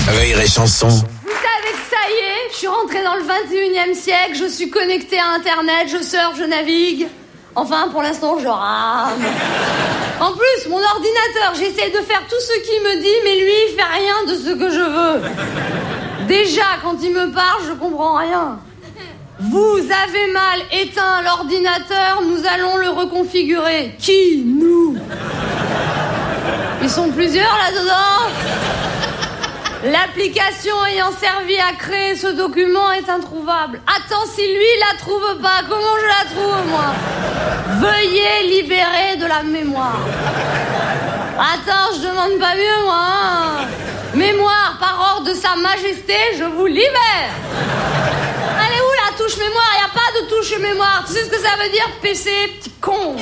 Rire et chanson. Vous savez que ça y est, je suis rentrée dans le 21e siècle, je suis connectée à Internet, je surfe, je navigue. Enfin, pour l'instant, je rame. En plus, mon ordinateur, j'essaie de faire tout ce qu'il me dit, mais lui, il fait rien de ce que je veux. Déjà, quand il me parle, je comprends rien. Vous avez mal éteint l'ordinateur, nous allons le reconfigurer. Qui? Nous? Ils sont plusieurs là-dedans. L'application ayant servi à créer ce document est introuvable. Attends, si lui la trouve pas, comment je la trouve, moi? Veuillez libérer de la mémoire. Attends, je demande pas mieux, moi. Hein. Mémoire, par ordre de Sa Majesté, je vous libère. Elle est où la touche mémoire? Y a pas de touche mémoire. Tu sais ce que ça veut dire, PC, petit con?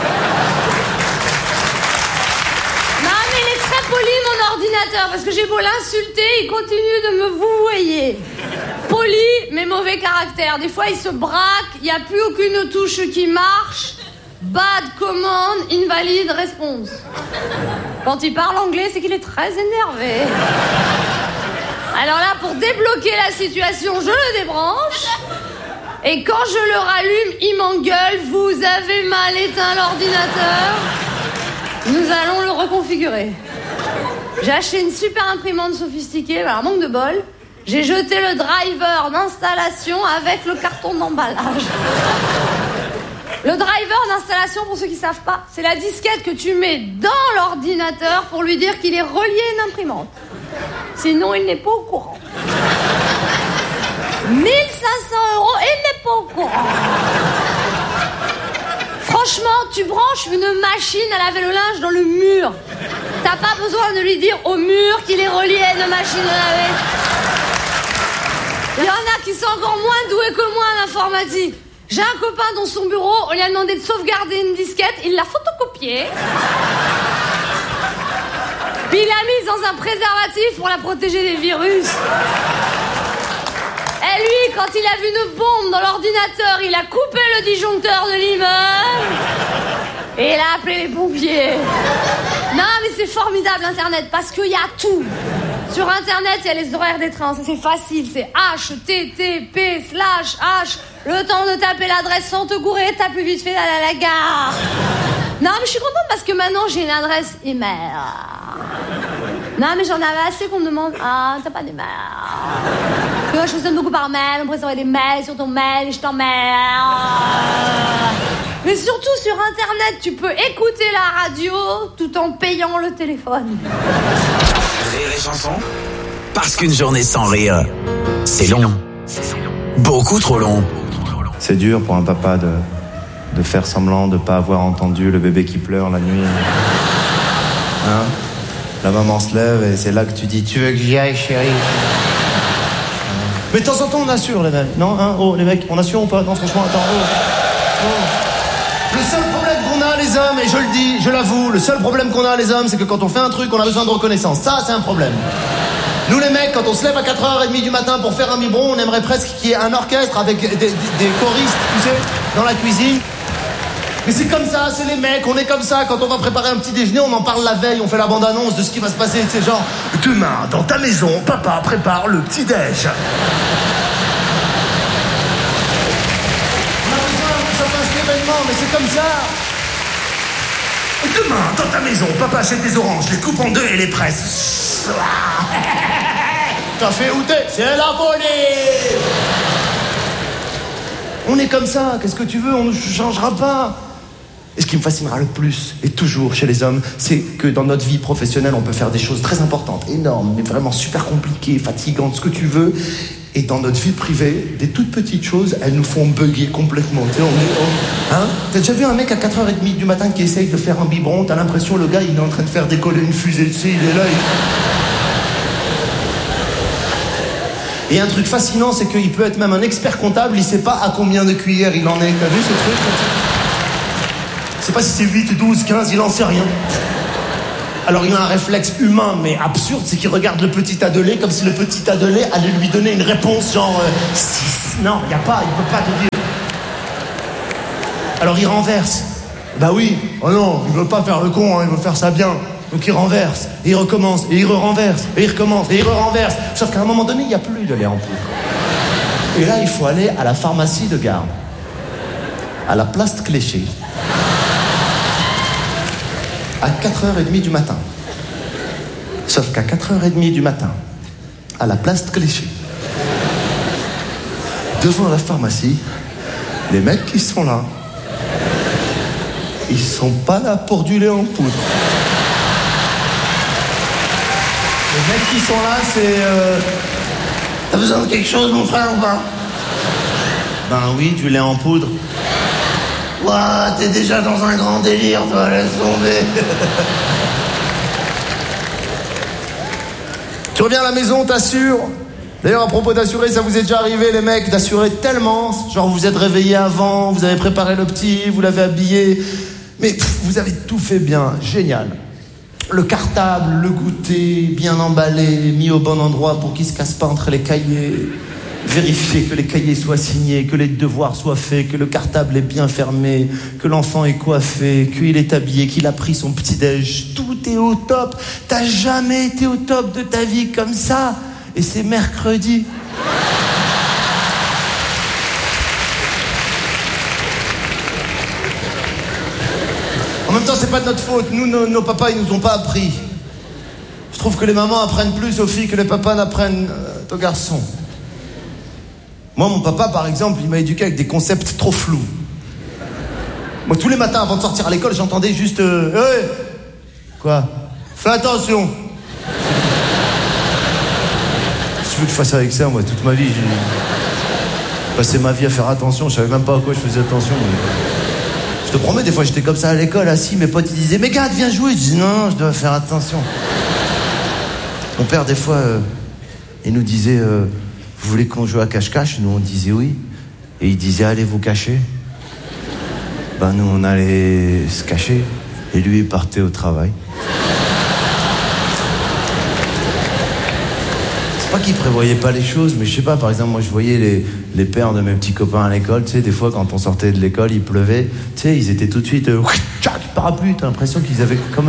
Non, mais il est très poli, mon ordinateur, parce que j'ai beau l'insulter, il continue de me vouvoyer. Poli, mais mauvais caractère. Des fois, il se braque, il n'y a plus aucune touche qui marche. Bad commande, invalide response. Quand il parle anglais, c'est qu'il est très énervé. Alors là, pour débloquer la situation, je le débranche. Et quand je le rallume, il m'engueule. Vous avez mal éteint l'ordinateur. Nous allons le reconfigurer. J'ai acheté une super imprimante sophistiquée, alors manque de bol. J'ai jeté le driver d'installation avec le carton d'emballage. Le driver d'installation, pour ceux qui ne savent pas, c'est la disquette que tu mets dans l'ordinateur pour lui dire qu'il est relié à une imprimante. Sinon, il n'est pas au courant. 1 500 €, il n'est pas au courant. Franchement, tu branches une machine à laver le linge dans le mur. T'as pas besoin de lui dire au mur qu'il est relié à une machine à laver. Il y en a qui sont encore moins doués que moi en informatique. J'ai un copain dans son bureau, on lui a demandé de sauvegarder une disquette, il l'a photocopiée. Puis il l'a mise dans un préservatif pour la protéger des virus. Et lui, quand il a vu une bombe dans l'ordinateur, il a coupé le disjoncteur de l'immeuble. Et il a appelé les pompiers. Non, mais c'est formidable, Internet, parce qu'il y a tout. Sur Internet, il y a les horaires des trains, ça c'est facile, c'est http://. Le temps de taper l'adresse sans te gourer, t'as plus vite fait d'aller à la gare. Non, mais je suis contente parce que maintenant j'ai une adresse email. Non, mais j'en avais assez qu'on me demande, ah, t'as pas d'email. Parce que moi, je fonctionne beaucoup par mail, on pourrait s'envoyer des mails sur ton mail et je t'emmerde. Mais surtout sur Internet, tu peux écouter la radio tout en payant le téléphone. Rire et chanson. Parce qu'une journée sans rire, c'est long. Beaucoup trop long. C'est dur pour un papa de faire semblant de pas avoir entendu le bébé qui pleure la nuit. Hein? La maman se lève et c'est là que tu dis « Tu veux que j'y aille, chérie ?» Mais de temps en temps, on assure, les mecs. Non, hein? Oh, les mecs, on assure ou pas? Non, franchement, attends, Le seul problème qu'on a, les hommes, et je le dis, je l'avoue, le seul problème qu'on a, les hommes, c'est que quand on fait un truc, on a besoin de reconnaissance. Ça, c'est un problème. Nous, les mecs, quand on se lève à 4h30 du matin pour faire un biberon, on aimerait presque qu'il y ait un orchestre avec des choristes, tu sais, dans la cuisine. Mais c'est comme ça, c'est les mecs, on est comme ça. Quand on va préparer un petit déjeuner, on en parle la veille, on fait la bande-annonce de ce qui va se passer. C'est genre, demain, dans ta maison, papa prépare le petit-déj. On a besoin que ça fasse l'événement, mais c'est comme ça. Demain, dans ta maison, papa achète des oranges, les coupe en deux et les presse. T'as fait où t'es? C'est la volée. On est comme ça, qu'est-ce que tu veux? On ne changera pas. Et ce qui me fascinera le plus, et toujours chez les hommes, c'est que dans notre vie professionnelle, on peut faire des choses très importantes, énormes, mais vraiment super compliquées, fatigantes, ce que tu veux. Et dans notre vie privée, des toutes petites choses, elles nous font bugger complètement. Tu sais, hein? T'as déjà vu un mec à 4h30 du matin qui essaye de faire un biberon? T'as l'impression, le gars, il est en train de faire décoller une fusée, tu sais, il est là, Et un truc fascinant, c'est qu'il peut être même un expert comptable, il sait pas à combien de cuillères il en est. T'as vu ce truc? Il sait pas si c'est 8, 12, 15, il en sait rien. Alors il a un réflexe humain, mais absurde, c'est qu'il regarde le petit tas de lait comme si le petit tas de lait allait lui donner une réponse genre 6. Non, il peut pas te dire. Alors il renverse. Bah oui, oh non, il veut pas faire le con, hein, il veut faire ça bien. Donc il renverse, et il recommence, et il renverse, et il recommence, et il renverse. Sauf qu'à un moment donné, il n'y a plus de lait en poudre. Et là, il faut aller à la pharmacie de Garde, à la place de Cléché, à 4h30 du matin. Sauf qu'à 4h30 du matin, à la place de Cléché, devant la pharmacie, les mecs qui sont là, ils sont pas là pour du lait en poudre. Les mecs qui sont là, c'est... T'as besoin de quelque chose, mon frère, ou pas? Ben oui, du lait en poudre. Ouah, t'es déjà dans un grand délire, toi, laisse tomber. Tu reviens à la maison, t'assures. D'ailleurs, à propos d'assurer, ça vous est déjà arrivé, les mecs, d'assurer tellement. Genre, vous êtes réveillés avant, vous avez préparé le petit, vous l'avez habillé. Mais vous avez tout fait bien, génial. Le cartable, le goûter, bien emballé, mis au bon endroit pour qu'il ne se casse pas entre les cahiers. Vérifier que les cahiers soient signés, que les devoirs soient faits, que le cartable est bien fermé, que l'enfant est coiffé, qu'il est habillé, qu'il a pris son petit-déj. Tout est au top. T'as jamais été au top de ta vie comme ça. Et c'est mercredi. En même temps, c'est pas de notre faute. Nous, nos papas, ils nous ont pas appris. Je trouve que les mamans apprennent plus aux filles que les papas n'apprennent aux garçons. Moi, mon papa, par exemple, il m'a éduqué avec des concepts trop flous. Moi, tous les matins, avant de sortir à l'école, j'entendais juste... Hey, quoi? Fais attention. Qu'est-ce que tu veux que je fasse avec ça, moi, toute ma vie? J'ai passé ma vie à faire attention. Je savais même pas à quoi je faisais attention. Mais... Je te promets, des fois, j'étais comme ça à l'école, assis, mes potes, ils disaient « Mais gars, viens jouer !» Je dis « Non, je dois faire attention. » Mon père, des fois, il nous disait... Vous voulez qu'on joue à cache-cache? Nous, on disait oui. Et il disait, allez vous cacher. Ben, nous, on allait se cacher. Et lui, il partait au travail. C'est pas qu'il prévoyait pas les choses, mais je sais pas, par exemple, moi, je voyais les pères de mes petits copains à l'école. Tu sais, des fois, quand on sortait de l'école, il pleuvait. Tu sais, ils étaient tout de suite... parapluie, t'as l'impression qu'ils avaient comme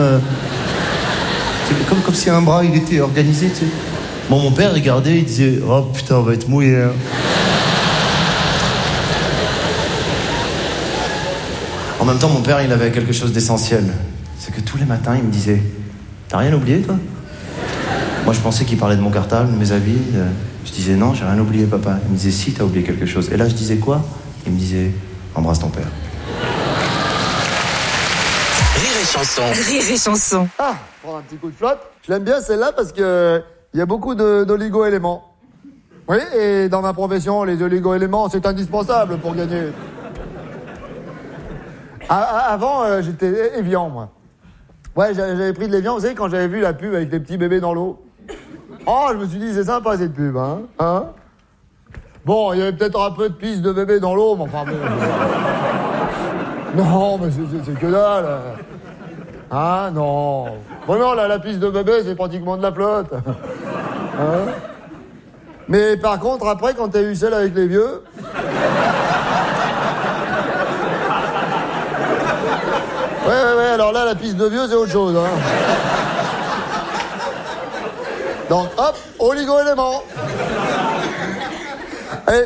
si un bras, il était organisé, tu sais. Bon, mon père regardait, il disait « Oh putain, on va être mouillé. Hein. » En même temps, mon père, il avait quelque chose d'essentiel. C'est que tous les matins, il me disait « T'as rien oublié, toi ?» Moi, je pensais qu'il parlait de mon cartable, de mes habits. Je disais « Non, j'ai rien oublié, papa. » Il me disait « Si, t'as oublié quelque chose. » Et là, je disais quoi? Il me disait « Embrasse ton père. » Rire et chanson. Rire et chanson. Ah, prendre un petit coup de flotte. Je l'aime bien celle-là parce que il y a beaucoup d'oligo-éléments. Oui, et dans ma profession, les oligo-éléments, c'est indispensable pour gagner. Avant, j'étais Evian, moi. Ouais, j'avais pris de l'Evian, vous savez, quand j'avais vu la pub avec les petits bébés dans l'eau. Oh, je me suis dit, c'est sympa cette pub, hein. Bon, il y avait peut-être un peu de pisse de bébés dans l'eau, mais enfin bon. Non, mais c'est que dalle. Ah non. Vraiment, la piste de bébé, c'est pratiquement de la flotte. Hein? Mais par contre, après, quand t'as eu celle avec les vieux... Ouais, alors là, la piste de vieux, c'est autre chose. Hein? Donc, hop, oligo-éléments. Et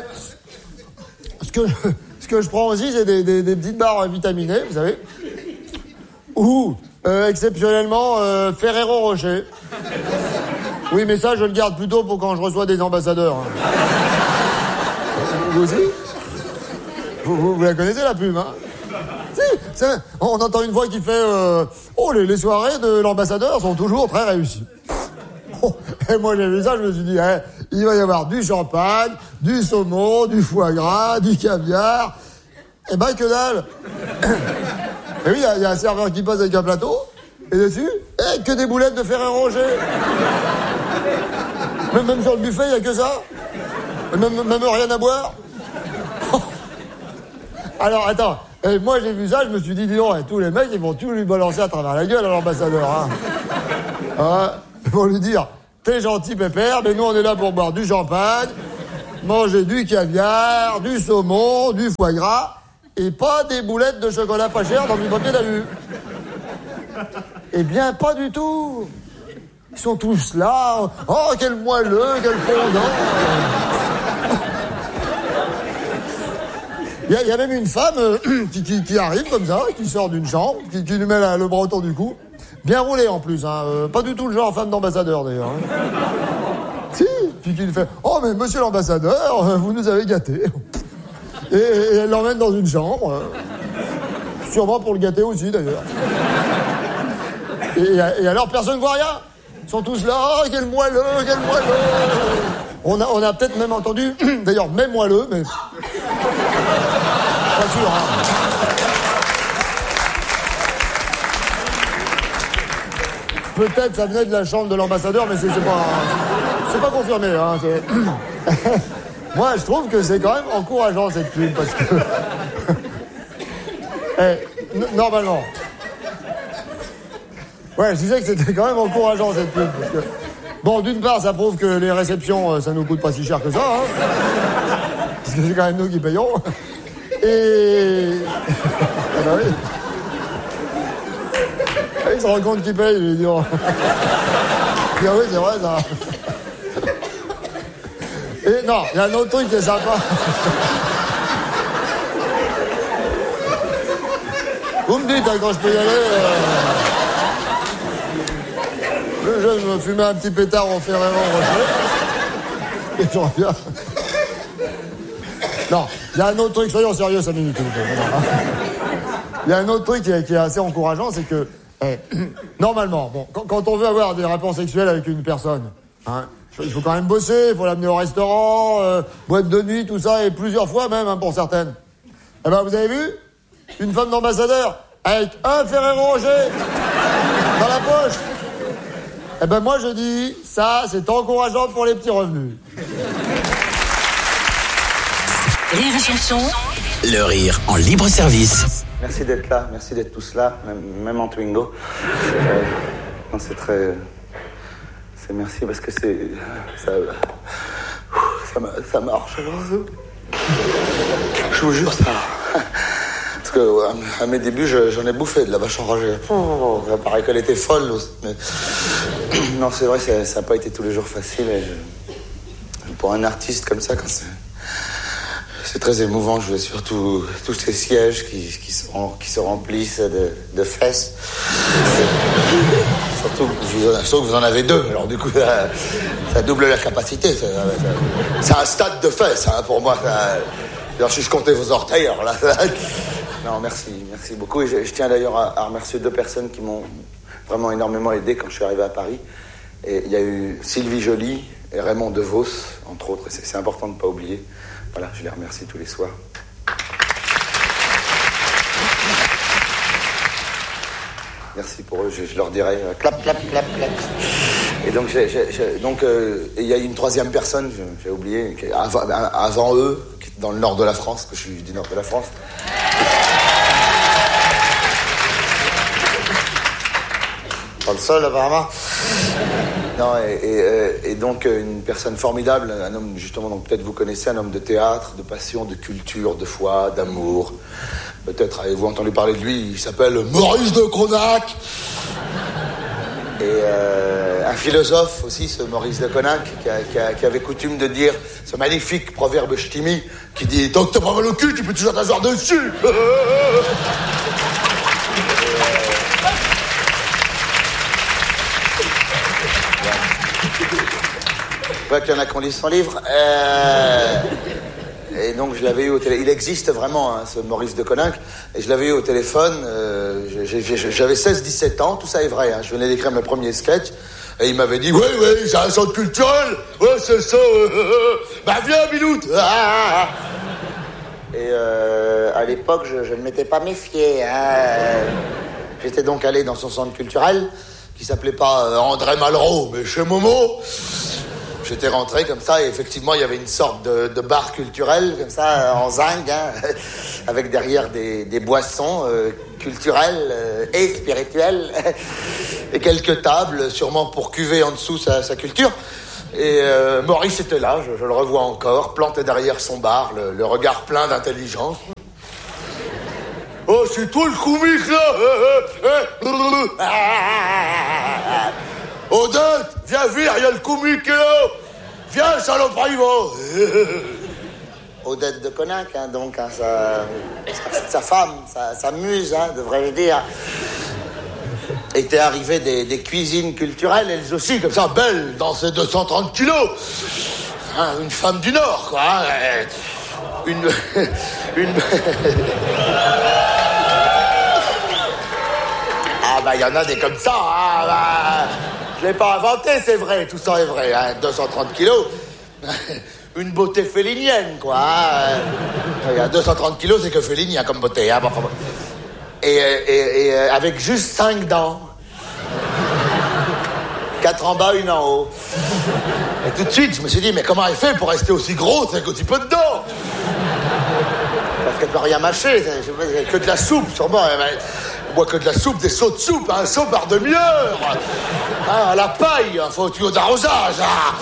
ce que je prends aussi, c'est des petites barres vitaminées, vous savez. Ou... exceptionnellement, Ferrero Rocher. Oui, mais ça, je le garde plutôt pour quand je reçois des ambassadeurs. Hein. Vous aussi? Vous la connaissez, la pub, hein? Si, on entend une voix qui fait oh, les soirées de l'ambassadeur sont toujours très réussies. Oh, et moi, j'ai vu ça, je me suis dit, il va y avoir du champagne, du saumon, du foie gras, du caviar. Eh ben, que dalle. Et oui, il y a un serveur qui passe avec un plateau, et dessus, que des boulettes de Ferrero Rocher. Même sur le buffet, il n'y a que ça. Même rien à boire. Alors, attends, moi j'ai vu ça, je me suis dit, dis donc, tous les mecs, ils vont tout lui balancer à travers la gueule à l'ambassadeur. Hein. Ils vont lui dire, t'es gentil, pépère, mais nous on est là pour boire du champagne, manger du caviar, du saumon, du foie gras, et pas des boulettes de chocolat pas cher dans du papier d'alu. Eh bien, pas du tout. Ils sont tous là. Oh, quel moelleux, quel fondant. Il y a même une femme qui arrive comme ça, qui sort d'une chambre, qui lui met le bras autour du cou. Bien roulé en plus, hein. Pas du tout le genre femme d'ambassadeur d'ailleurs. Hein. Si, puis qui lui fait « Oh mais monsieur l'ambassadeur, vous nous avez gâtés. » Et elle l'emmène dans une chambre. Sûrement pour le gâter aussi d'ailleurs. Et alors personne ne voit rien. Ils sont tous là, oh quel moelleux, quel moelleux. On a peut-être même entendu, d'ailleurs même moelleux, mais... Pas sûr, hein. Peut-être ça venait de la chambre de l'ambassadeur, mais c'est pas confirmé, hein. Moi, je trouve que c'est quand même encourageant cette pub, parce que... normalement... Ouais, je disais que c'était quand même encourageant cette pub, parce que... Bon, d'une part, ça prouve que les réceptions, ça nous coûte pas si cher que ça, hein. Parce que c'est quand même nous qui payons. Et... Ah bah oui. Il se rend compte qu'il paye, il dit... Oh. Ah oui, c'est vrai, ça. Et non, il y a un autre truc qui est sympa. Vous me dites, hein, quand je peux y aller... Le jeune me fumait un petit pétard au Ferrero Rocher. Et je reviens. Non, il y a un autre truc, soyons sérieux 5 minutes. Il y a un autre truc qui est assez encourageant, c'est que... normalement, bon, quand on veut avoir des rapports sexuels avec une personne, hein, il faut quand même bosser, il faut l'amener au restaurant, boîte de nuit, tout ça, et plusieurs fois même, hein, pour certaines. Eh ben, vous avez vu? Une femme d'ambassadeur avec un Ferrero Rocher dans la poche. Eh ben, moi, je dis, ça, c'est encourageant pour les petits revenus. Rire et chanson. Le rire en libre service. Merci d'être là, merci d'être tous là, même en Twingo. C'est très... C'est merci parce que c'est... Ça marche. Je vous jure, ça... Parce que à mes débuts, j'en ai bouffé de la vache enragée. Ça paraît qu'elle était folle. Mais... Non, c'est vrai, ça n'a pas été tous les jours facile. Pour un artiste comme ça, quand c'est très émouvant. Je vois surtout tous ces sièges qui se remplissent de fesses. Surtout que vous en avez 2. Alors du coup, ça double la capacité. C'est un stade de fesses, hein, pour moi. Alors, si je comptais vos orteils, alors là... Non, merci beaucoup. Et je tiens d'ailleurs à remercier 2 personnes qui m'ont vraiment énormément aidé quand je suis arrivé à Paris. Et il y a eu Sylvie Joly et Raymond DeVos, entre autres. C'est important de ne pas oublier. Voilà, je les remercie tous les soirs. Merci pour eux, je leur dirai clap, clap, clap, clap. Et donc, il y a une 3e personne, j'ai oublié, avant eux, qui est dans le nord de la France, que je suis du nord de la France. Pas le seul, apparemment. Non, et donc une personne formidable, un homme, justement, donc peut-être vous connaissez, un homme de théâtre, de passion, de culture, de foi, d'amour. Peut-être avez-vous entendu parler de lui, il s'appelle Maurice de Conac. Et un philosophe aussi, ce Maurice de Conac, qui avait coutume de dire ce magnifique proverbe ch'timi qui dit « Tant que t'as pas mal au cul, tu peux toujours t'asseoir dessus !» Je vois qu'il y en a qui ont lu son livre. Et donc je l'avais eu au téléphone. Il existe vraiment, hein, ce Maurice de Coninck. Et je l'avais eu au téléphone. J'avais 16-17 ans. Tout ça est vrai. Hein. Je venais d'écrire mes premiers sketchs. Et il m'avait dit « Oui, j'ai un centre culturel. Ouais, c'est ça. Bah viens, Biloute. » Et à l'époque, je ne m'étais pas méfié. Hein. J'étais donc allé dans son centre culturel, qui s'appelait pas André Malraux, mais chez Momo. J'étais rentré comme ça et effectivement il y avait une sorte de bar culturel comme ça en zinc, hein, avec derrière des boissons culturelles et spirituelles et quelques tables sûrement pour cuver en dessous sa culture. Et Maurice était là, je le revois encore, planté derrière son bar, le regard plein d'intelligence. Oh, c'est toi le comique, là. Odette, viens vite, il y a le comique qui est là. Viens, saloperie, il va. Odette de Coninck, hein, donc, hein, sa femme, sa muse, hein, devrais-je dire, était arrivée des cuisines culturelles, elles aussi, comme ça, belles, dans ses 230 kilos. Hein, une femme du Nord, quoi. Hein, une... Ah, bah, il y en a des comme ça, hein, bah... Je l'ai pas inventé, c'est vrai, tout ça est vrai, hein, 230 kilos. Une beauté félinienne, quoi. Hein. 230 kilos, c'est que félinien comme beauté. Hein. Et avec juste 5 dents. 4 en bas, 1 en haut. Et tout de suite, je me suis dit, mais comment elle fait pour rester aussi grosse avec aussi peu de dents? Parce qu'elle peut rien mâcher, c'est que de la soupe, sûrement. Elle boit que de la soupe, des seaux de soupe, un seau par demi-heure. À la paille, faut au tuyau d'arrosage.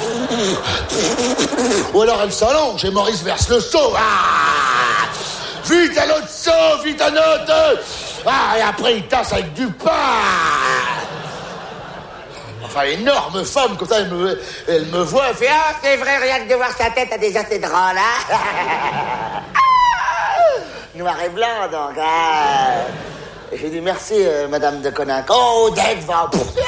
Ou alors elle s'allonge et Maurice verse le seau. Vite un autre seau, vite un autre. Et après il tasse avec du pain. Enfin, énorme femme, comme ça, elle me voit, elle fait « Ah, c'est vrai, rien que de voir sa tête, t'as déjà tes drôles, hein ?» Noir et blanc, donc, Et j'ai dit « Merci, madame de Coninck. » Oh, Odette va en pousser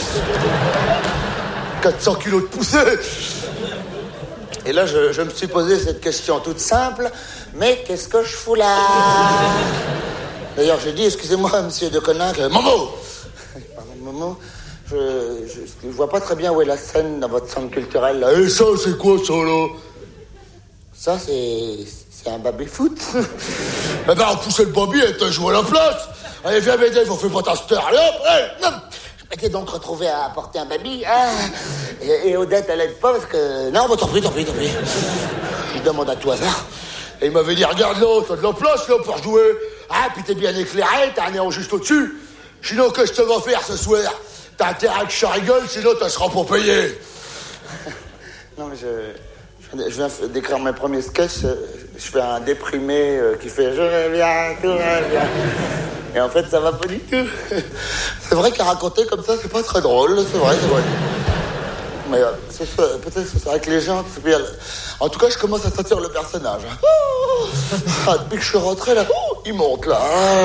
400 kilos de poussée. Et là, je me suis posé cette question toute simple. Mais qu'est-ce que je fous là? D'ailleurs, j'ai dit « Excusez-moi, monsieur de Coninck. » Momo! Pardon, Momo. Je vois pas très bien où est la scène dans votre centre culturel, là. Et ça, c'est quoi, ça, là? Ça, c'est un baby-foot. Eh ben, on poussait le baby et t'as joué à la place. Allez, viens m'aider, on fait pas ta star. Allez, hop, allez, je m'étais donc retrouvé à porter un baby. Et Odette, elle aide pas parce que... Non, bah, tant pis. Je demande à tout hasard. Et il m'avait dit, regarde là, t'as de la place, là, pour jouer. Puis t'es bien éclairé, t'as un néon juste au-dessus. Sinon, qu'est-ce que je te vas faire ce soir? T'as intérêt que je rigole, sinon tu seras pas payé. Non, mais je viens d'écrire mes premiers sketchs. Je fais un déprimé qui fait « Je reviens, tout va bien ». Et en fait, ça va pas du tout. C'est vrai qu'à raconter comme ça, c'est pas très drôle. C'est vrai. Mais peut-être que c'est avec les gens. En tout cas, je commence à sentir le personnage. Depuis que je suis rentré, là, il monte, là.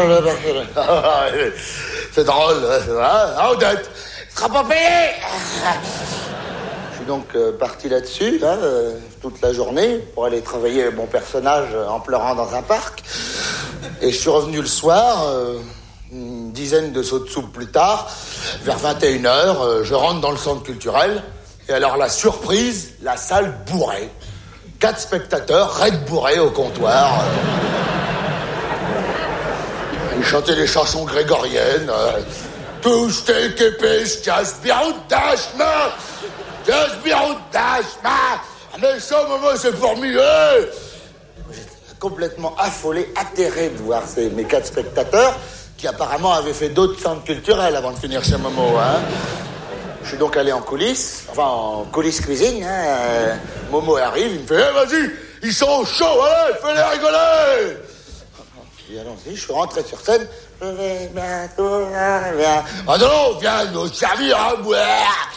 C'est drôle, c'est vrai. Odette, tu seras pas payé. Je suis donc parti là-dessus, toute la journée, pour aller travailler mon personnage en pleurant dans un parc. Et je suis revenu le soir, une dizaine de seaux de soupe plus tard, vers 21h, je rentre dans le centre culturel. Et alors, la surprise, la salle bourrée. 4 spectateurs, raides bourrés au comptoir. Ils chantaient des chansons grégoriennes. Tous tes képes, jas biroudashma, mais ça, maman, c'est pour mieux. J'étais complètement affolé, atterré de voir mes 4 spectateurs qui apparemment avaient fait d'autres centres culturels avant de finir chez Momo. Je suis donc allé en coulisses, en coulisses cuisine. Momo arrive, il me fait vas-y, ils sont chauds, allez, fais-les rigoler. Et allons-y, je suis rentré sur scène. Je vais bientôt revenir. Non, viens nous servir à boire.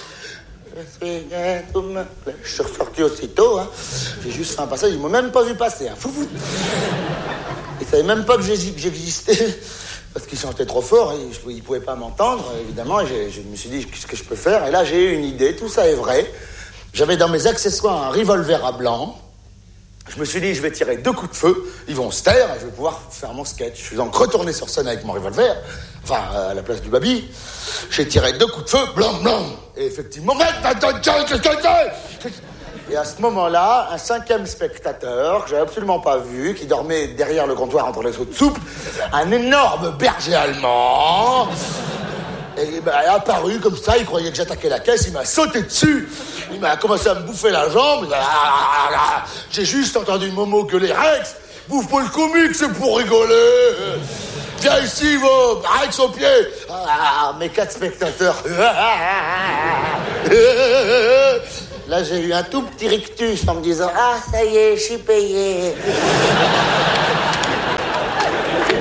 Je suis ressorti aussitôt. J'ai juste fait un passage, ils m'ont même pas vu passer. Ils savaient même pas que j'existais. Parce qu'ils chantaient trop fort, ils ne pouvaient pas m'entendre, évidemment. Et je me suis dit, qu'est-ce que je peux faire? Et là, j'ai eu une idée, tout ça est vrai. J'avais dans mes accessoires un revolver à blanc. Je me suis dit, je vais tirer 2 coups de feu, ils vont se taire et je vais pouvoir faire mon sketch. Je suis donc retourné sur scène avec mon revolver, à la place du baby. J'ai tiré 2 coups de feu, blanc. Et effectivement, et à ce moment-là, un 5e spectateur, que j'avais absolument pas vu, qui dormait derrière le comptoir entre les seaux de soupe, un énorme berger allemand, est apparu comme ça, il croyait que j'attaquais la caisse, il m'a sauté dessus, il m'a commencé à me bouffer la jambe, j'ai juste entendu Momo gueuler, Rex, bouffe pas le comique, c'est pour rigoler. Viens ici, va, Rex au pied. Mes 4 spectateurs. Là, j'ai eu un tout petit rictus en me disant « Ah, ça y est, je suis payé. »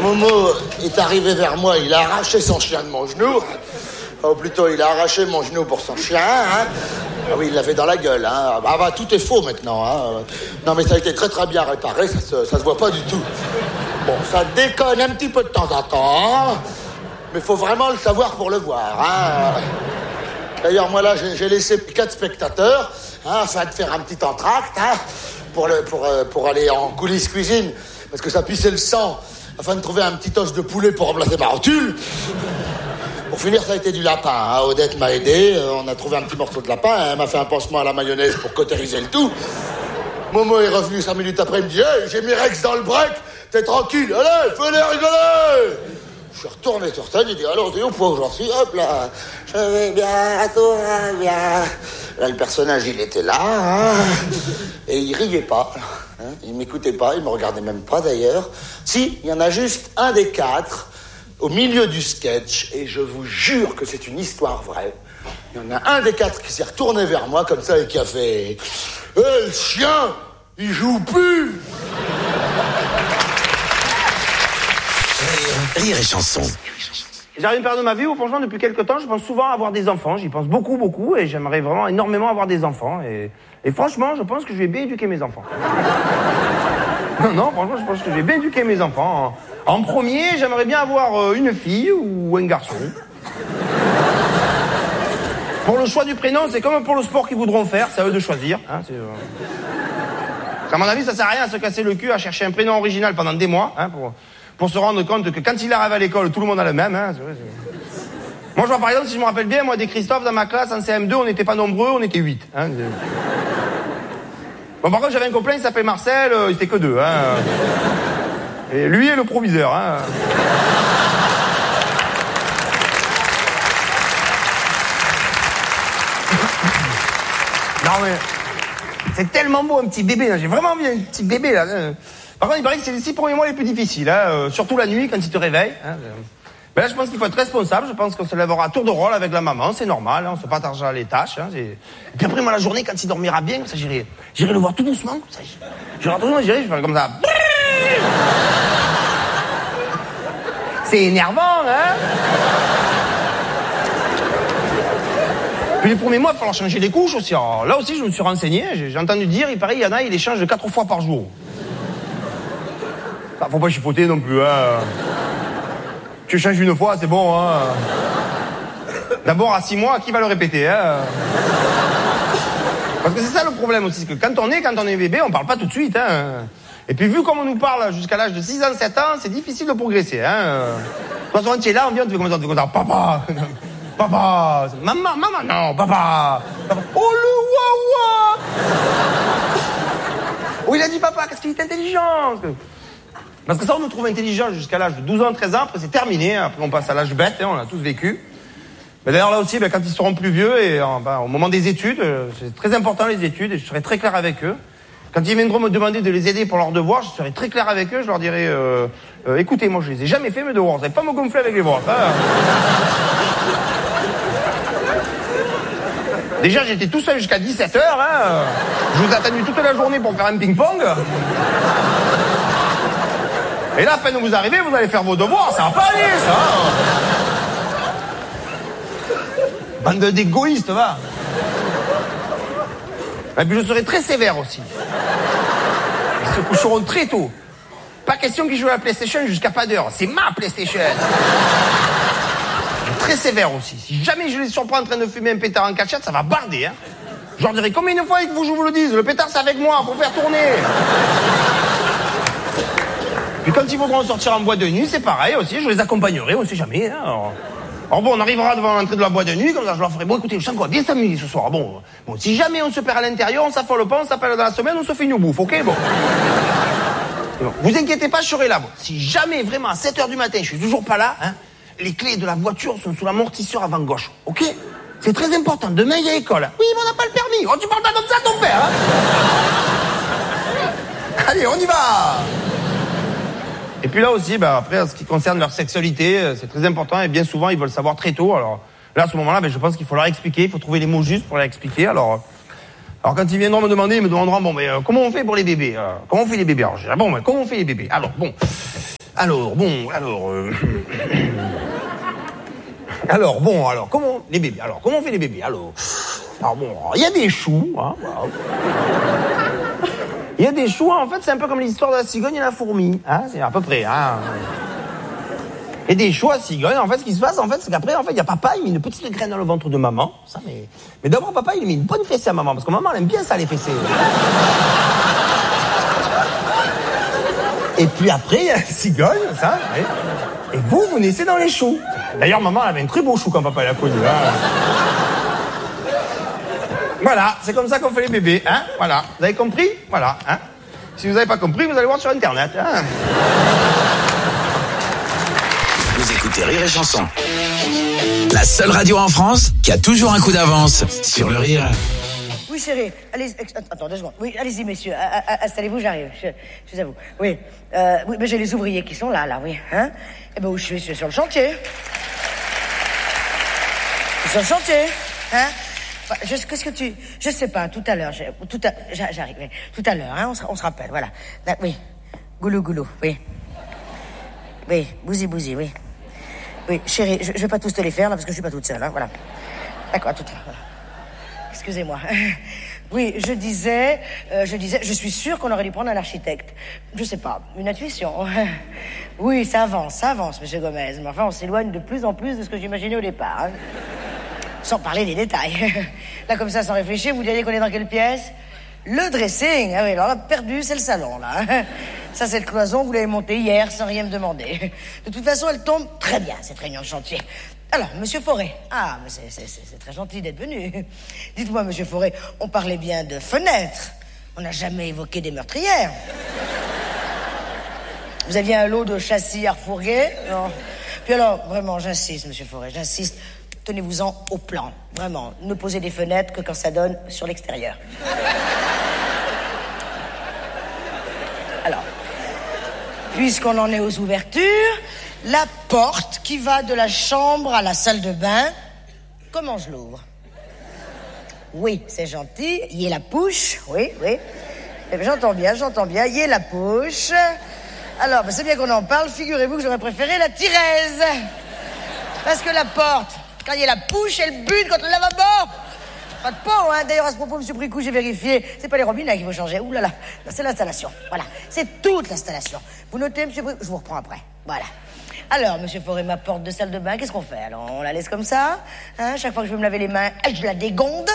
Momo est arrivé vers moi, il a arraché son chien de mon genou. Ou plutôt, il a arraché mon genou pour son chien, hein. Ah oui, il l'avait dans la gueule, hein. Ah bah, tout est faux maintenant, hein. Non, mais ça a été très très bien réparé, ça se voit pas du tout. Bon, ça déconne un petit peu de temps en temps, mais faut vraiment le savoir pour le voir, hein. D'ailleurs, moi là, j'ai laissé 4 spectateurs, hein, afin de faire un petit entracte, hein, pour aller en coulisses cuisine, parce que ça pissait le sang, afin de trouver un petit os de poulet pour remplacer ma rotule. Pour finir, ça a été du lapin, hein. Odette m'a aidé, on a trouvé un petit morceau de lapin, elle m'a fait un pansement à la mayonnaise pour cautériser le tout. Momo est revenu 5 minutes après, il me dit « Hey, j'ai mis Rex dans le break, t'es tranquille, allez, fais-les rigoler !» Je suis retourné sur scène, j'ai dit « Alors, t'es au point où j'en suis ?» Hop là, je vais bien, tout va bien. Là, le personnage, il était là, hein, et il riait pas. Hein, il m'écoutait pas, il me regardait même pas d'ailleurs. Si, il y en a juste un des 4 au milieu du sketch, et je vous jure que c'est une histoire vraie. Il y en a un des 4 qui s'est retourné vers moi comme ça et qui a fait « le chien, il joue plus !» Rire et chanson. J'arrive une période de ma vie où, franchement, depuis quelques temps, je pense souvent à avoir des enfants. J'y pense beaucoup, et j'aimerais vraiment énormément avoir des enfants. Et franchement, je pense que je vais bien éduquer mes enfants. Non, franchement, je pense que je vais bien éduquer mes enfants. En premier, j'aimerais bien avoir une fille ou un garçon. Pour le choix du prénom, c'est comme pour le sport qu'ils voudront faire, c'est à eux de choisir. Hein, à mon avis, ça sert à rien à se casser le cul à chercher un prénom original pendant des mois, hein, pour se rendre compte que quand il arrive à l'école, tout le monde a le même. Hein, Moi, je vois par exemple, si je me rappelle bien, moi, des Christophe dans ma classe en CM2, on n'était pas nombreux, on était 8. Hein. Bon, par contre, j'avais un copain, il s'appelait Marcel, il était que 2. Hein. Et lui est le proviseur. Hein. Non, mais c'est tellement beau, un petit bébé. Là. J'ai vraiment envie d'un petit bébé, là. Par contre, il paraît que c'est les 6 premiers mois les plus difficiles, hein, surtout la nuit, quand il te réveille. Hein. Mais là, je pense qu'il faut être responsable. Je pense qu'on se lèvera à tour de rôle avec la maman. C'est normal, hein, on se partagera les tâches. Hein, et puis après, moi, la journée, quand il dormira bien, ça, j'irai le voir tout doucement. Comme ça, je vais faire comme ça. C'est énervant, hein. Puis les premiers mois, il va falloir changer les couches aussi. Alors, là aussi, je me suis renseigné. J'ai entendu dire, il paraît, il y en a, ils les changent 4 fois par jour. Ça, faut pas chipoter non plus, hein. Tu changes une fois, c'est bon, hein. D'abord, à 6 mois, qui va le répéter, hein. Parce que c'est ça le problème aussi, c'est que quand on est bébé, on parle pas tout de suite, hein. Et puis vu comme on nous parle jusqu'à l'âge de 6 ans, 7 ans, c'est difficile de progresser, hein. De toute façon, tu es là, on vient, tu fais comme ça, papa, papa, maman, non, papa. Oh le wawa. Oh, il a dit papa, qu'est-ce qu'il est intelligent. Parce que ça, on nous trouve intelligent jusqu'à l'âge de 12 ans, 13 ans, après c'est terminé, après on passe à l'âge bête, hein, on a tous vécu. Mais d'ailleurs là aussi, quand ils seront plus vieux, et au moment des études, c'est très important les études, et je serai très clair avec eux. Quand ils viendront me demander de les aider pour leurs devoirs, je serai très clair avec eux, je leur dirai, écoutez, moi je les ai jamais fait mes devoirs, vous n'allez pas me gonfler avec les voix. Hein. Déjà, j'étais tout seul jusqu'à 17h, hein. Je vous ai attendu toute la journée pour faire un ping-pong. Et là, à peine vous arrivez, vous allez faire vos devoirs, ça va pas aller, ça. Bande d'égoïstes, va. Et puis je serai très sévère aussi. Ils se coucheront très tôt. Pas question qu'ils jouent à la PlayStation jusqu'à pas d'heure. C'est ma PlayStation. Très sévère aussi. Si jamais je les surprends en train de fumer un pétard en cachette, ça va barder, hein. Je leur dirai combien de fois il faut que je vous le dise. Le pétard, c'est avec moi, pour faire tourner. Puis quand ils voudront sortir en boîte de nuit, c'est pareil aussi, je les accompagnerai, on sait jamais. Hein, alors bon, on arrivera devant l'entrée de la boîte de nuit, comme ça je leur ferai, bon écoutez, je sens qu'on va bien s'amuser ce soir. Bon, si jamais on se perd à l'intérieur, on s'affole pas, on s'appelle dans la semaine, on se fait une bouffe, ok, bon. Vous inquiétez pas, je serai là. Bon. Si jamais vraiment à 7h du matin, je suis toujours pas là, hein, les clés de la voiture sont sous l'amortisseur avant gauche, ok? C'est très important, demain il y a école. Oui, mais on n'a pas le permis. Oh, tu parles pas comme ça à ton père, hein. Allez, on y va. Et puis là aussi, après, en ce qui concerne leur sexualité, c'est très important et bien souvent, ils veulent savoir très tôt. Alors là, à ce moment-là, je pense qu'il faut leur expliquer, il faut trouver les mots justes pour leur expliquer. Alors quand ils viendront me demander, ils me demanderont, comment on fait pour les bébés? Comment on fait les bébés? Alors je dirais, comment on fait les bébés? Alors Alors, comment les bébés? Alors, comment on fait les bébés? Alors bon, il y a des choux, hein, voilà. Il y a des choux, en fait, c'est un peu comme l'histoire de la cigogne et la fourmi, hein, c'est à peu près, hein. Il y a des choux à cigogne, en fait, ce qui se passe, en fait, c'est qu'après, en fait, il y a papa, il met une petite graine dans le ventre de maman, ça, mais d'abord, papa, il met une bonne fessée à maman, parce que maman, elle aime bien ça, les fessées. Et puis après, il y a la cigogne, ça, ouais. Et vous naissez dans les choux. D'ailleurs, maman, elle avait un très beau chou quand papa l'a connu, hein. Voilà, c'est comme ça qu'on fait les bébés, hein, voilà. Vous avez compris? Voilà, hein. Si vous n'avez pas compris, vous allez voir sur Internet, hein. Vous écoutez Rire et Chanson. La seule radio en France qui a toujours un coup d'avance sur le rire. Oui, chérie, allez, attends 2 secondes. Oui, allez-y, messieurs, installez-vous, j'arrive, je suis à vous. Oui, oui, mais j'ai les ouvriers qui sont là, oui, hein. Eh ben, où je suis sur le chantier. Je suis sur le chantier, hein. Qu'est-ce que tu... Je sais pas, tout à l'heure, j'arrive, oui. Tout à l'heure, hein, on se rappelle, voilà. Oui, goulou, oui. Oui, bousi, oui. Oui, chérie, je vais pas tous te les faire, là, parce que je suis pas toute seule, hein, voilà. D'accord, tout à l'heure, voilà. Excusez-moi. Oui, je disais, je suis sûre qu'on aurait dû prendre un architecte. Je sais pas, une intuition. Oui, ça avance, monsieur Gomez. Mais enfin, on s'éloigne de plus en plus de ce que j'imaginais au départ, hein. Sans parler des détails. Là, comme ça, sans réfléchir, vous diriez qu'on est dans quelle pièce? Le dressing. Ah oui, alors là, perdu, c'est le salon, là. Ça, cette cloison, vous l'avez montée hier sans rien me demander. De toute façon, elle tombe très bien, cette réunion de chantier. Alors, monsieur Fauré. Ah, mais c'est très gentil d'être venu. Dites-moi, monsieur Fauré, on parlait bien de fenêtres. On n'a jamais évoqué des meurtrières. Vous aviez un lot de châssis à refourguer? Non. Puis alors, vraiment, j'insiste, monsieur Fauré, j'insiste. Tenez-vous-en au plan. Vraiment, ne posez des fenêtres que quand ça donne sur l'extérieur. Alors, puisqu'on en est aux ouvertures, la porte qui va de la chambre à la salle de bain, comment je l'ouvre? Oui, c'est gentil. Y est la pouche. Oui. J'entends bien. Y est la pouche. Alors, c'est bien qu'on en parle. Figurez-vous que j'aurais préféré la Thérèse. Parce que la porte, quand il y a la pouche, elle bute contre le lavabo. Pas de peau, hein. D'ailleurs, à ce propos, monsieur Bricou, j'ai vérifié. C'est pas les robinets qu'il faut changer. Ouh là là. C'est l'installation. Voilà. C'est toute l'installation. Vous notez, monsieur Bricou? Je vous reprends après. Voilà. Alors, monsieur Fauré, ma porte de salle de bain, qu'est-ce qu'on fait? Alors, on la laisse comme ça, hein? Chaque fois que je veux me laver les mains, je la dégonde.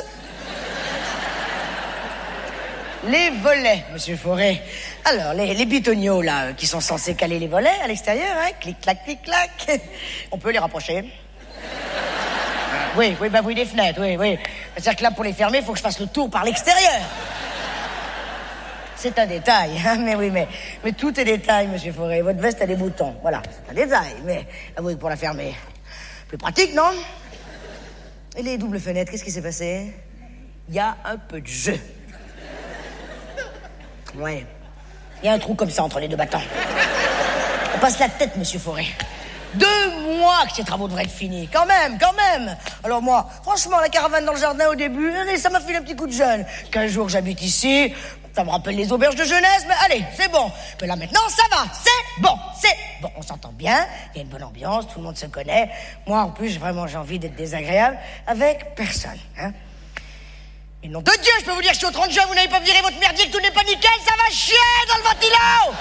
Les volets, monsieur Fauré. Alors, les bitoniaux, là, qui sont censés caler les volets à l'extérieur, hein? Clic-clac, clic-clac. On peut les rapprocher. Oui, des fenêtres, oui. C'est-à-dire que là, pour les fermer, il faut que je fasse le tour par l'extérieur. C'est un détail, hein, mais oui, mais tout est détail, monsieur Fauré. Votre veste a des boutons, voilà, c'est un détail, mais avouez que pour la fermer, plus pratique, non? Et les doubles fenêtres, qu'est-ce qui s'est passé? Il y a un peu de jeu. Ouais, il y a un trou comme ça entre les deux battants. On passe la tête, monsieur Fauré. 2 mois que ces travaux devraient être finis. Quand même. Alors moi, franchement, la caravane dans le jardin au début, ça m'a fait un petit coup de jeune. 15 jours que j'habite ici, ça me rappelle les auberges de jeunesse, mais allez, c'est bon. Mais là maintenant, ça va, c'est bon. On s'entend bien, il y a une bonne ambiance, tout le monde se connaît. Moi, en plus, j'ai envie d'être désagréable avec personne, hein. Et nom de Dieu, je peux vous dire que je suis au 30 juin, vous n'avez pas viré votre merdier, que tout n'est pas nickel, ça va chier dans le ventilo!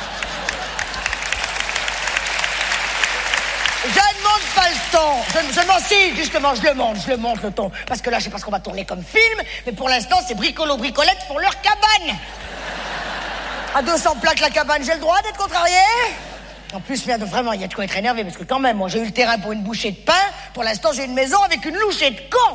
Je ne monte pas le ton. Je m'en si, justement, je le monte le ton. Parce que là, je sais pas ce qu'on va tourner comme film, mais pour l'instant, c'est bricolo-bricolette pour leur cabane. À 200 plaques la cabane, j'ai le droit d'être contrarié? En plus, vraiment, il y a de quoi être énervé, parce que quand même, moi, j'ai eu le terrain pour une bouchée de pain. Pour l'instant, j'ai une maison avec une louchée de con.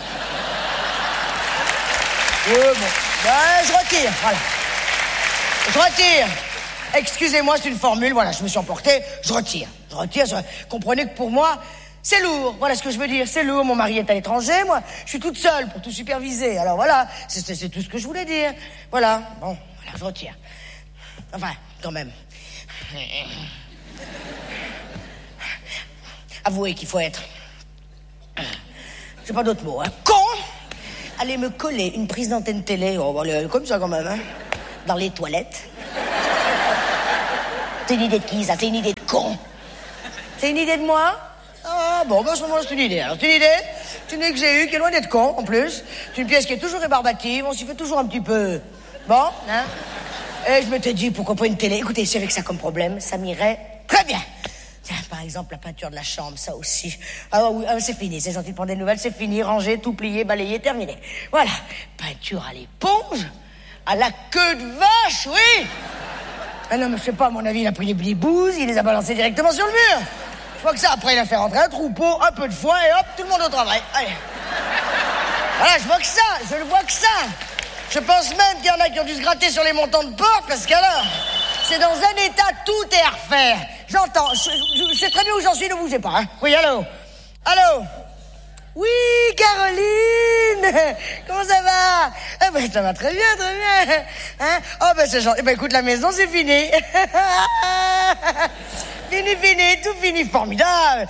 Je retire, voilà. Je retire. Excusez-moi, c'est une formule, voilà, je me suis emporté, je retire. Comprenez que pour moi, c'est lourd, voilà ce que je veux dire, c'est lourd, mon mari est à l'étranger, moi, je suis toute seule pour tout superviser, alors voilà, c'est tout ce que je voulais dire. Voilà, bon, voilà, je retire. Enfin, quand même. Avouez qu'il faut être... J'ai pas d'autres mots, hein. Con! Allez me coller une prise d'antenne télé, comme ça quand même, hein, dans les toilettes. C'est une idée de qui, ça? C'est une idée de con. C'est une idée de moi? Ah, bon, ben, à ce moment-là, c'est une idée. Alors, c'est une idée que j'ai eue, qui est loin d'être con, en plus. C'est une pièce qui est toujours rébarbative, on s'y fait toujours un petit peu... Bon, hein? Et je m'étais dit, pourquoi pas une télé? Écoutez, si avec ça comme problème, ça m'irait très bien. Tiens, par exemple, la peinture de la chambre, ça aussi. Ah oui, c'est fini, c'est gentil de prendre des nouvelles, c'est fini, rangé, tout plié, balayé, terminé. Voilà, peinture à l'éponge, à la queue de vache, oui. Ah non, mais je sais pas, à mon avis, il a pris les bouses, il les a balancées directement sur le mur. Je vois que ça, après, il a fait rentrer un troupeau, un peu de foin, et hop, tout le monde au travail. Allez. Voilà, je vois que ça, je le vois que ça. Je pense même qu'il y en a qui ont dû se gratter sur les montants de porte, parce qu'alors, c'est dans un état, tout est à refaire. J'entends, je sais très bien où j'en suis, ne bougez pas, hein. Oui, allô? Allô? Oui, Caroline! Comment ça va? Eh ben, ça va très bien, hein? Oh, ben, c'est gentil. Eh ben, écoute, la maison, c'est fini. Fini, tout fini. Formidable.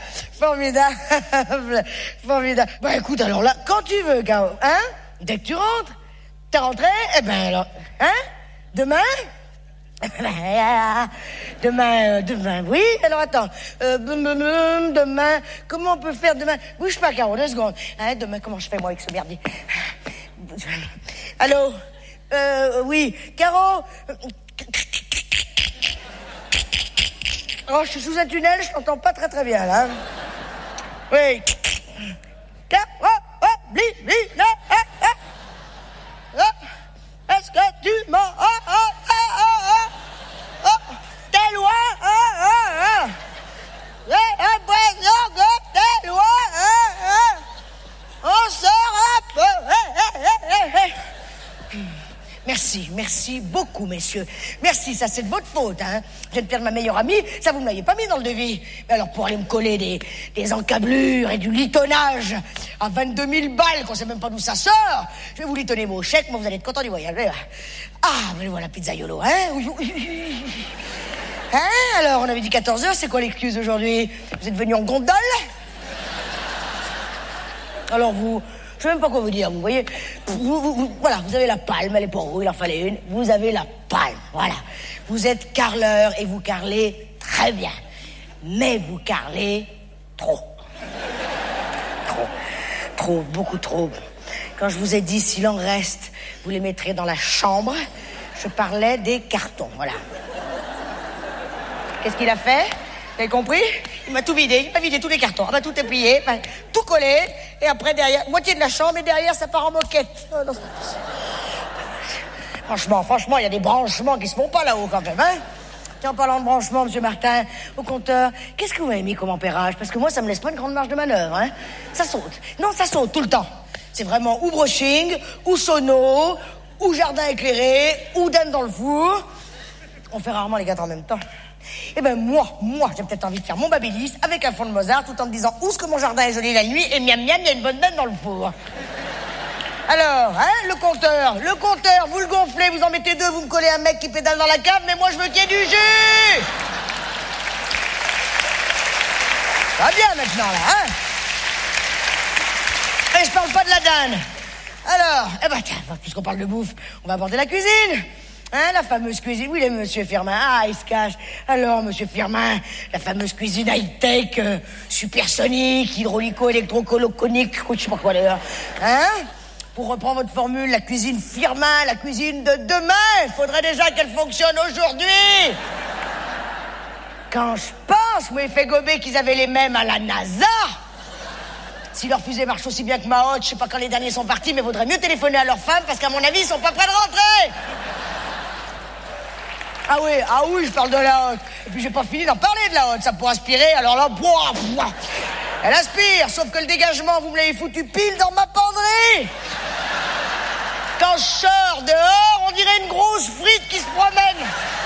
Ben, écoute, alors là, quand tu veux, Caro, hein? Dès que tu rentres, t'es rentré, eh ben, alors, hein? Demain, oui. Alors, attends. Demain, comment on peut faire demain? Bouge pas, Caro, 2 secondes. Hein, demain, comment je fais, moi, avec ce merdier? Allô? Oui. Caro? Oh, je suis sous un tunnel, je t'entends pas très bien, là. Oui. Est-ce que tu m'as... T'es loin, j'ai l'impression que t'es loin, on sort un peu. Merci beaucoup, messieurs. Merci, ça c'est de votre faute, hein. Je viens de perdre ma meilleure amie, ça vous ne m'aviez pas mis dans le devis. Mais alors pour aller me coller des encablures et du litonnage à 22 000 balles, qu'on sait même pas d'où ça sort, je vais vous litonner vos chèques, moi vous allez être content du voyage. Ah, mais voilà, pizzaiolo, hein. Hein, alors, on avait dit 14h, c'est quoi l'excuse aujourd'hui? Vous êtes venu en gondole? Alors vous, je sais même pas quoi vous dire, vous voyez. Voilà, vous avez la palme, elle est pour vous, il en fallait une. Vous avez la palme, voilà. Vous êtes carleur et vous carlez très bien. Mais vous carlez trop. Trop, beaucoup trop. Quand je vous ai dit, s'il en reste, vous les mettrez dans la chambre, je parlais des cartons, voilà. Qu'est-ce qu'il a fait? Vous avez compris? Il m'a tout vidé, il m'a vidé tous les cartons. Ah bah, tout est plié, bah, tout collé, et après derrière, moitié de la chambre, et derrière ça part en moquette. Oh, non, franchement, il y a des branchements qui se font pas là-haut quand même, hein? Tiens, en parlant de branchement, monsieur Martin, au compteur, qu'est-ce que vous m'avez mis comme ampérage? Parce que moi, ça me laisse pas une grande marge de manœuvre, hein? Ça saute. Non, ça saute tout le temps. C'est vraiment ou brushing, ou sono, ou jardin éclairé, ou dinde dans le four. On fait rarement les 4 en même temps. Eh ben moi, j'ai peut-être envie de faire mon Babilis avec un fond de Mozart tout en me disant où est-ce que mon jardin est joli la nuit et miam miam, il y a une bonne dinde dans le four. Alors, hein, le compteur, vous le gonflez, vous en mettez 2, vous me collez un mec qui pédale dans la cave, mais moi je veux qu'il y ait du jus. Ça va bien maintenant là, hein? Et je parle pas de la dinde. Alors, eh ben tiens, puisqu'on parle de bouffe, on va aborder la cuisine. Hein, la fameuse cuisine. Oui, monsieur Firmin. Ah, il se cache. Alors, monsieur Firmin, la fameuse cuisine high-tech, supersonique, hydraulico-électrocoloconique, je sais pas quoi d'ailleurs. Hein? Pour reprendre votre formule, la cuisine Firmin, la cuisine de demain, il faudrait déjà qu'elle fonctionne aujourd'hui. Quand je pense, moi, il fait gober qu'ils avaient les mêmes à la NASA. Si leur fusée marche aussi bien que ma haute, je sais pas quand les derniers sont partis, mais vaudrait mieux téléphoner à leurs femmes parce qu'à mon avis, ils sont pas prêts de rentrer. Ah oui, je parle de la haute. Et puis j'ai pas fini d'en parler de la haute, ça pourrait aspirer, alors là, elle aspire, sauf que le dégagement, vous me l'avez foutu pile dans ma penderie. Quand je sors dehors, on dirait une grosse frite qui se promène.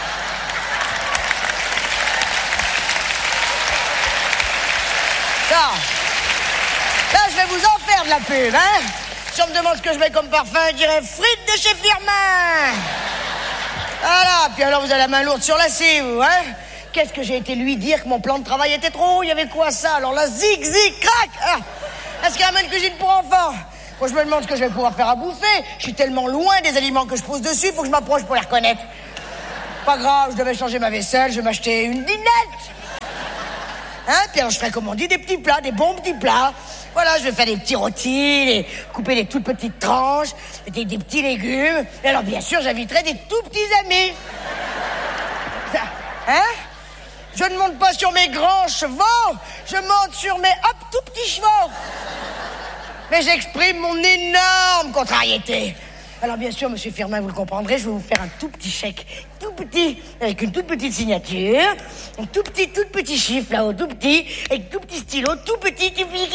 Là, je vais vous en faire de la pub, hein. Si on me demande ce que je mets comme parfum, je dirais frites de chez Firmin. Voilà, puis alors vous avez la main lourde sur la scie, vous, hein. Qu'est-ce que j'ai été lui dire que mon plan de travail était trop haut? Il y avait quoi ça? Alors là, zig, crac. Est-ce qu'il y a même une cuisine pour enfants? Moi, je me demande ce que je vais pouvoir faire à bouffer. Je suis tellement loin des aliments que je pose dessus, faut que je m'approche pour les reconnaître. Pas grave, je devais changer ma vaisselle, je vais m'acheter une dinette. Hein, puis alors je ferai, comme on dit, des petits plats, des bons petits plats. Voilà, je vais faire des petits rôtis, couper des toutes petites tranches, des petits légumes. Et alors, bien sûr, j'inviterai des tout petits amis. Ça, hein? Je ne monte pas sur mes grands chevaux, je monte sur mes, tout petits chevaux. Mais j'exprime mon énorme contrariété. Alors, bien sûr, monsieur Firmin, vous le comprendrez, je vais vous faire un tout petit chèque, tout petit, avec une toute petite signature, un tout petit chiffre là-haut, tout petit, avec tout petit stylo, tout petit,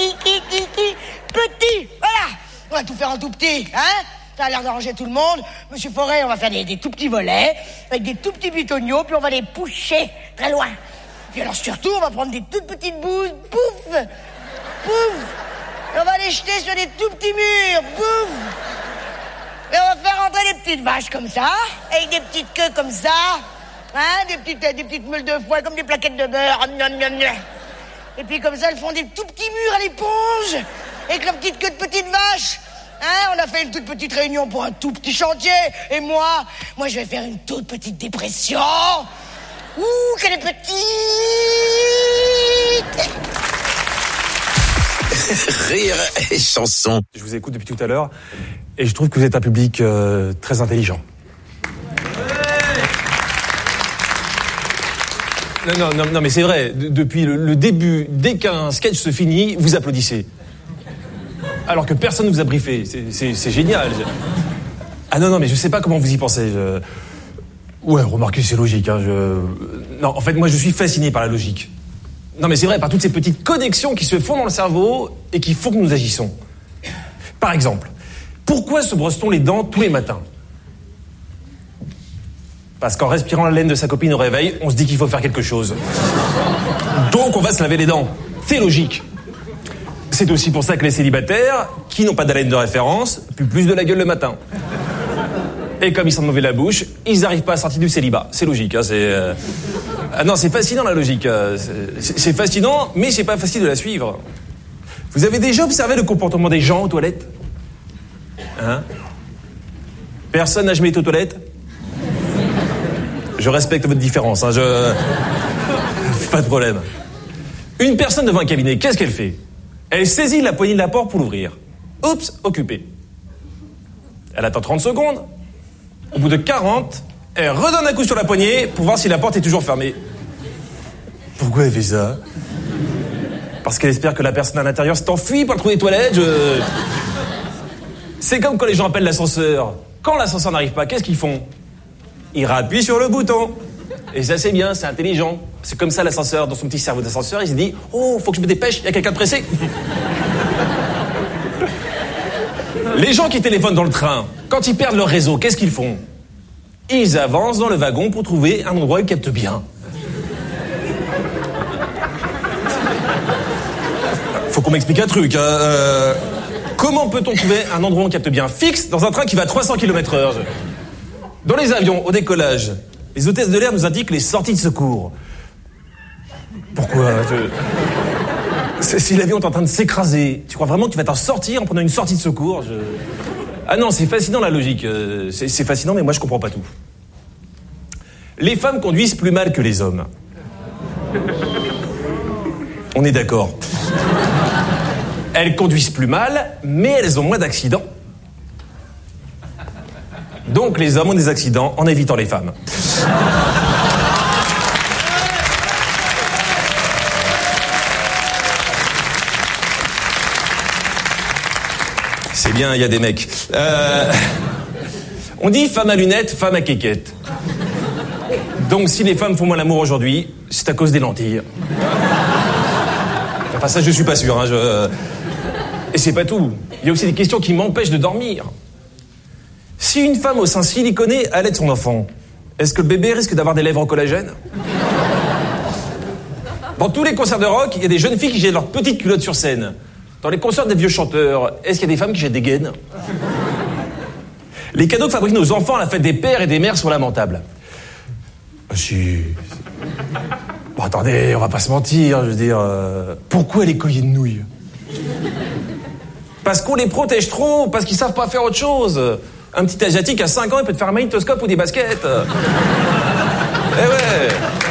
petit, voilà. On va tout faire en tout petit, hein? Ça a l'air d'arranger tout le monde. Monsieur Forêt, on va faire des tout petits volets, avec des tout petits bitoniaux, puis on va les pousser très loin. Puis alors, surtout, on va prendre des toutes petites bouses, pouf, pouf, et on va les jeter sur des tout petits murs, pouf. Et on va faire rentrer des petites vaches comme ça, avec des petites queues comme ça, hein, des petites meules de foie comme des plaquettes de beurre. Et puis comme ça, elles font des tout petits murs à l'éponge, avec leurs petites queues de petites vaches. Hein, on a fait une toute petite réunion pour un tout petit chantier. Et moi, je vais faire une toute petite dépression. Ouh, qu'elle est petite. Rire et chanson. Je vous écoute depuis tout à l'heure et je trouve que vous êtes un public très intelligent. Non, mais c'est vrai. Depuis le début, dès qu'un sketch se finit, vous applaudissez. Alors que personne ne vous a briefé. C'est génial. Ah non, mais je sais pas comment vous y pensez. Ouais, remarquez, c'est logique. Hein, Non, en fait, moi, je suis fasciné par la logique. Non, mais c'est vrai, par toutes ces petites connexions qui se font dans le cerveau et qui font que nous agissons. Par exemple, pourquoi se brosse-t-on les dents tous les matins ? Parce qu'en respirant la laine de sa copine au réveil, on se dit qu'il faut faire quelque chose. Donc on va se laver les dents. C'est logique. C'est aussi pour ça que les célibataires, qui n'ont pas d'haleine de référence, puent plus de la gueule le matin. Et comme ils sentent mauvais la bouche, ils n'arrivent pas à sortir du célibat. C'est logique, hein, Ah non, c'est fascinant la logique. C'est fascinant, mais c'est pas facile de la suivre. Vous avez déjà observé le comportement des gens aux toilettes ? Hein ? Personne n'a jamais été aux toilettes ? Je respecte votre différence, hein, Pas de problème. Une personne devant un cabinet, qu'est-ce qu'elle fait ? Elle saisit la poignée de la porte pour l'ouvrir. Oups, occupé. Elle attend 30 secondes. Au bout de 40, elle redonne un coup sur la poignée pour voir si la porte est toujours fermée. Pourquoi elle fait ça ? Parce qu'elle espère que la personne à l'intérieur s'est enfuie par le trou des toilettes. C'est comme quand les gens appellent l'ascenseur. Quand l'ascenseur n'arrive pas, qu'est-ce qu'ils font ? Ils rappuient sur le bouton. Et ça, c'est bien, c'est intelligent. C'est comme ça, l'ascenseur, dans son petit cerveau d'ascenseur, il se dit « Oh, faut que je me dépêche, il y a quelqu'un de pressé !» Les gens qui téléphonent dans le train, quand ils perdent leur réseau, qu'est-ce qu'ils font ? Ils avancent dans le wagon pour trouver un endroit où ils captent bien. Faut qu'on m'explique un truc. Comment peut-on trouver un endroit où on capte bien fixe dans un train qui va à 300 km/h ? Dans les avions, au décollage, les hôtesses de l'air nous indiquent les sorties de secours. Pourquoi ? Si l'avion est en train de s'écraser, tu crois vraiment que tu vas t'en sortir en prenant une sortie de secours ? Ah non, c'est fascinant la logique. C'est fascinant, mais moi je comprends pas tout. Les femmes conduisent plus mal que les hommes. On est d'accord. Elles conduisent plus mal, mais elles ont moins d'accidents. Donc les hommes ont des accidents en évitant les femmes. C'est bien, il y a des mecs. On dit femme à lunettes, femme à quéquette. Donc si les femmes font moins l'amour aujourd'hui, c'est à cause des lentilles. Enfin ça je suis pas sûr. Et c'est pas tout. Il y a aussi des questions qui m'empêchent de dormir. Si une femme au sein siliconé allait son enfant, est-ce que le bébé risque d'avoir des lèvres en collagène ? Dans tous les concerts de rock, il y a des jeunes filles qui jettent leurs petites culottes sur scène. Dans les concerts des vieux chanteurs, est-ce qu'il y a des femmes qui jettent des gaines ? Les cadeaux que fabriquent nos enfants à la fête des pères et des mères sont lamentables. Si... Bon, attendez, on va pas se mentir, je veux dire... Pourquoi les colliers de nouilles ? Parce qu'on les protège trop, parce qu'ils savent pas faire autre chose. Un petit asiatique à 5 ans, il peut te faire un magnétoscope ou des baskets. Eh ouais.